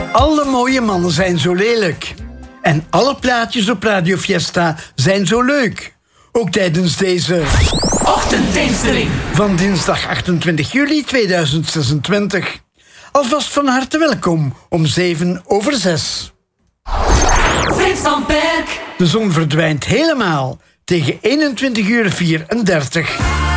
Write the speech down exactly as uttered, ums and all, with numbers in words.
Alle mooie mannen zijn zo lelijk. En alle plaatjes op Radio Fiesta zijn zo leuk. Ook tijdens deze ochtendtintering van dinsdag achtentwintig juli tweeduizend zesentwintig. Alvast van harte welkom om zeven over zes. Frits van Perk. De zon verdwijnt helemaal tegen eenentwintig uur vierendertig.